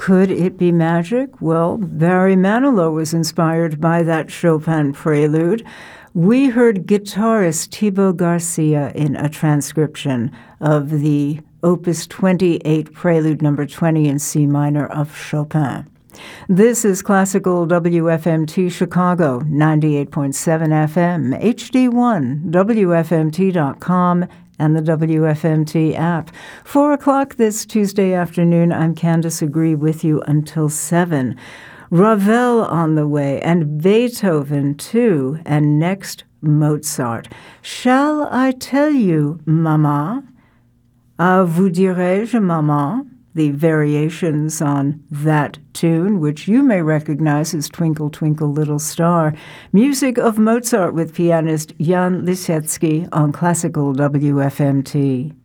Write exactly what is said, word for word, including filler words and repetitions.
Could it be magic? Well, Barry Manilow was inspired by that Chopin prelude. We heard guitarist Thibaut Garcia in a transcription of the Opus twenty-eight Prelude number twenty in C minor of Chopin. This is Classical W F M T Chicago, ninety-eight point seven F M, H D one, W F M T dot com, and the W F M T app. Four o'clock this Tuesday afternoon. I'm Candace Agree with you until seven. Ravel on the way, and Beethoven too, and next Mozart. Shall I tell you, Mama? Ah, vous dirais-je, Maman? The variations on that tune, which you may recognize as Twinkle, Twinkle, Little Star. Music of Mozart with pianist Jan Lisetsky on Classical W F M T.